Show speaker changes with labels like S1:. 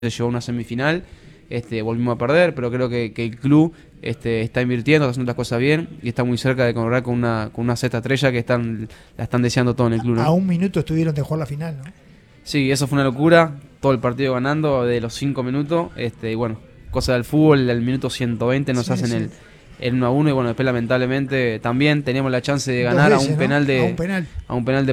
S1: llegó a una semifinal, volvimos a perder, pero creo que el club está invirtiendo, está haciendo las cosas bien y está muy cerca de coronar con una sexta estrella que la están deseando todo en el club, ¿no?
S2: A un minuto estuvieron de jugar la final, ¿no?
S1: Sí, eso fue una locura, todo el partido ganando de los 5 minutos, y bueno, cosa del fútbol, al minuto 120 nos hacen el 1-1 y bueno, después lamentablemente también teníamos la chance de ganar
S2: veces,
S1: a un penal
S2: ¿no?
S1: de